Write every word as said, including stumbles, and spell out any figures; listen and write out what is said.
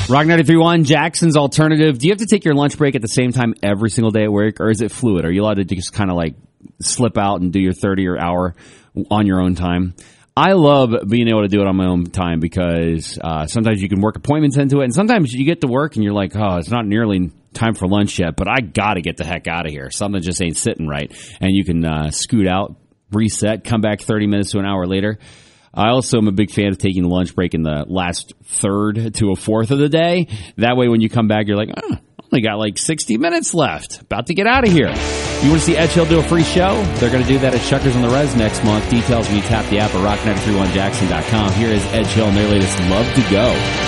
Rock ninety-three point one, Jackson's Alternative. Do you have to take your lunch break at the same time every single day at work, or is it fluid? Are you allowed to just kind of like slip out and do your thirty or hour on your own time? I love being able to do it on my own time because uh, sometimes you can work appointments into it, and sometimes you get to work and you're like, oh, it's not nearly time for lunch yet, but I got to get the heck out of here. Something just ain't sitting right. And you can uh, scoot out, reset, come back thirty minutes to an hour later. I also am a big fan of taking a lunch break in the last third to a fourth of the day. That way when you come back, you're like, oh, only got like sixty minutes left. About to get out of here. You want to see Edge Hill do a free show? They're going to do that at Shuckers on the Res next month. Details when you tap the app at rock nine three one jackson dot com. Here is Edge Hill and their latest Love to Go.